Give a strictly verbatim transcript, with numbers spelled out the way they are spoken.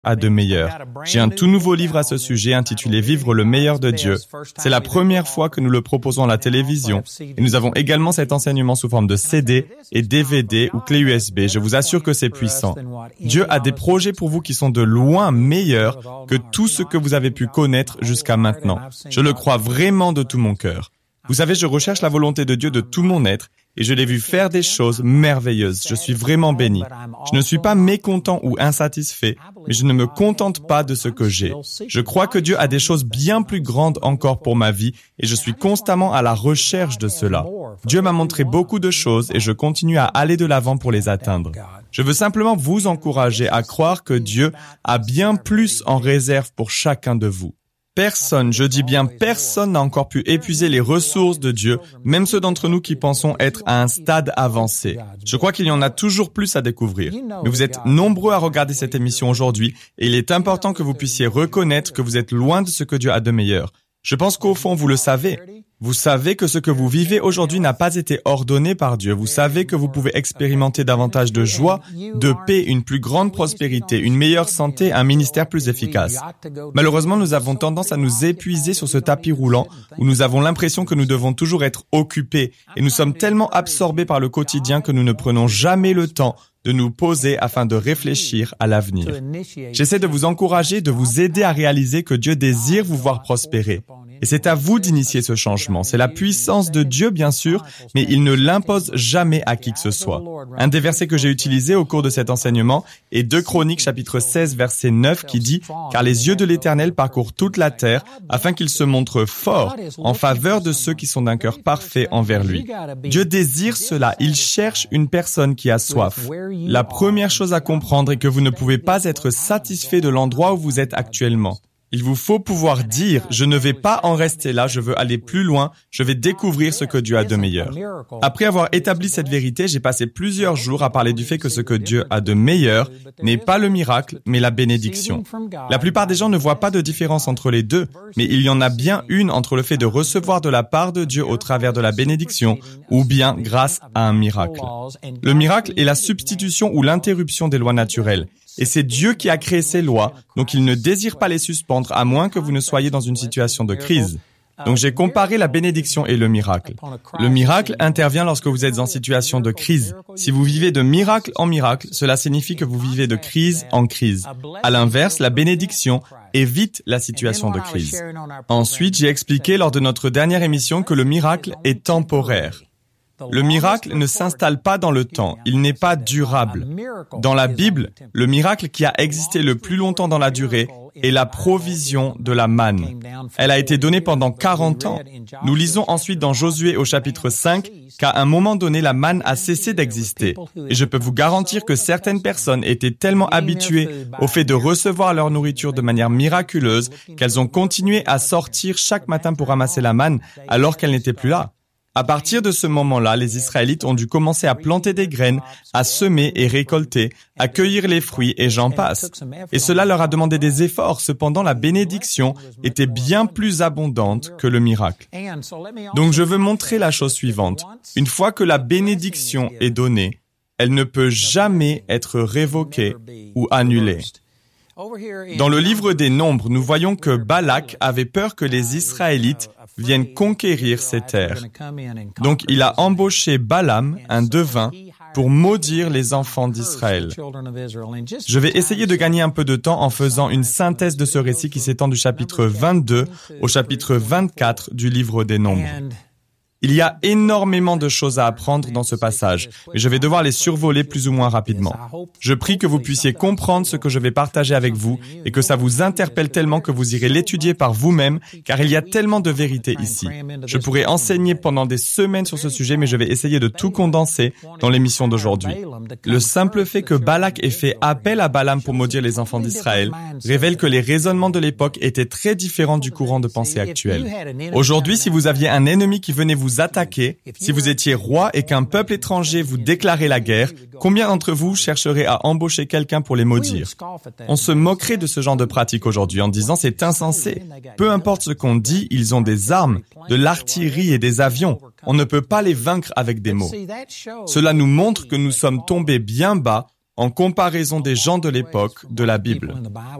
a de meilleur. J'ai un tout nouveau livre à ce sujet intitulé « Vivre le meilleur de Dieu ». C'est la première fois que nous le proposons à la télévision et nous avons également cet enseignement sous forme de C D et D V D ou clé U S B. Je vous assure que c'est puissant. Dieu a des projets pour vous qui sont de loin meilleurs que tout ce que vous avez pu connaître jusqu'à maintenant. Je le crois vraiment de tout mon cœur. Vous savez, je recherche la volonté de Dieu de tout mon être et je l'ai vu faire des choses merveilleuses. Je suis vraiment béni. Je ne suis pas mécontent ou insatisfait, mais je ne me contente pas de ce que j'ai. Je crois que Dieu a des choses bien plus grandes encore pour ma vie et je suis constamment à la recherche de cela. Dieu m'a montré beaucoup de choses et je continue à aller de l'avant pour les atteindre. Je veux simplement vous encourager à croire que Dieu a bien plus en réserve pour chacun de vous. Personne, je dis bien personne n'a encore pu épuiser les ressources de Dieu, même ceux d'entre nous qui pensons être à un stade avancé. Je crois qu'il y en a toujours plus à découvrir. Mais vous êtes nombreux à regarder cette émission aujourd'hui et il est important que vous puissiez reconnaître que vous êtes loin de ce que Dieu a de meilleur. Je pense qu'au fond, vous le savez. Vous savez que ce que vous vivez aujourd'hui n'a pas été ordonné par Dieu. Vous savez que vous pouvez expérimenter davantage de joie, de paix, une plus grande prospérité, une meilleure santé, un ministère plus efficace. Malheureusement, nous avons tendance à nous épuiser sur ce tapis roulant où nous avons l'impression que nous devons toujours être occupés et nous sommes tellement absorbés par le quotidien que nous ne prenons jamais le temps de nous poser afin de réfléchir à l'avenir. J'essaie de vous encourager, de vous aider à réaliser que Dieu désire vous voir prospérer. Et c'est à vous d'initier ce changement. C'est la puissance de Dieu, bien sûr, mais il ne l'impose jamais à qui que ce soit. Un des versets que j'ai utilisé au cours de cet enseignement est deux Chroniques, chapitre seize, verset neuf, qui dit « Car les yeux de l'Éternel parcourent toute la terre, afin qu'il se montre fort en faveur de ceux qui sont d'un cœur parfait envers lui. » Dieu désire cela. Il cherche une personne qui a soif. La première chose à comprendre est que vous ne pouvez pas être satisfait de l'endroit où vous êtes actuellement. Il vous faut pouvoir dire « Je ne vais pas en rester là, je veux aller plus loin, je vais découvrir ce que Dieu a de meilleur. » Après avoir établi cette vérité, j'ai passé plusieurs jours à parler du fait que ce que Dieu a de meilleur n'est pas le miracle, mais la bénédiction. La plupart des gens ne voient pas de différence entre les deux, mais il y en a bien une entre le fait de recevoir de la part de Dieu au travers de la bénédiction ou bien grâce à un miracle. Le miracle est la substitution ou l'interruption des lois naturelles. Et c'est Dieu qui a créé ces lois, donc il ne désire pas les suspendre à moins que vous ne soyez dans une situation de crise. Donc j'ai comparé la bénédiction et le miracle. Le miracle intervient lorsque vous êtes en situation de crise. Si vous vivez de miracle en miracle, cela signifie que vous vivez de crise en crise. À l'inverse, la bénédiction évite la situation de crise. Ensuite, j'ai expliqué lors de notre dernière émission que le miracle est temporaire. Le miracle ne s'installe pas dans le temps, il n'est pas durable. Dans la Bible, le miracle qui a existé le plus longtemps dans la durée est la provision de la manne. Elle a été donnée pendant quarante ans. Nous lisons ensuite dans Josué au chapitre cinq qu'à un moment donné, la manne a cessé d'exister. Et je peux vous garantir que certaines personnes étaient tellement habituées au fait de recevoir leur nourriture de manière miraculeuse qu'elles ont continué à sortir chaque matin pour ramasser la manne alors qu'elle n'était plus là. À partir de ce moment-là, les Israélites ont dû commencer à planter des graines, à semer et récolter, à cueillir les fruits et j'en passe. Et cela leur a demandé des efforts. Cependant, la bénédiction était bien plus abondante que le miracle. Donc, je veux montrer la chose suivante. Une fois que la bénédiction est donnée, elle ne peut jamais être révoquée ou annulée. Dans le livre des Nombres, nous voyons que Balak avait peur que les Israélites viennent conquérir ces terres. Donc, il a embauché Balaam, un devin, pour maudire les enfants d'Israël. Je vais essayer de gagner un peu de temps en faisant une synthèse de ce récit qui s'étend du chapitre vingt-deux au chapitre vingt-quatre du livre des Nombres. Il y a énormément de choses à apprendre dans ce passage, mais je vais devoir les survoler plus ou moins rapidement. Je prie que vous puissiez comprendre ce que je vais partager avec vous et que ça vous interpelle tellement que vous irez l'étudier par vous-même, car il y a tellement de vérité ici. Je pourrais enseigner pendant des semaines sur ce sujet, mais je vais essayer de tout condenser dans l'émission d'aujourd'hui. Le simple fait que Balak ait fait appel à Balaam pour maudire les enfants d'Israël révèle que les raisonnements de l'époque étaient très différents du courant de pensée actuel. Aujourd'hui, si vous aviez un ennemi qui venait vous attaquer, si vous étiez roi et qu'un peuple étranger vous déclarait la guerre, combien d'entre vous chercheraient à embaucher quelqu'un pour les maudire? On se moquerait de ce genre de pratique aujourd'hui en disant c'est insensé. Peu importe ce qu'on dit, ils ont des armes, de l'artillerie et des avions. On ne peut pas les vaincre avec des mots. Cela nous montre que nous sommes tombés bien bas en comparaison des gens de l'époque de la Bible.